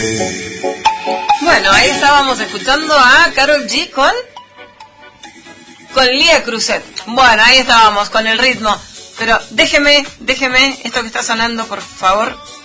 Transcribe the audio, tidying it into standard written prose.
Bueno, ahí estábamos escuchando a Karol G con Lía Cruzet. Bueno, ahí estábamos con el ritmo. Pero déjeme esto que está sonando, por favor.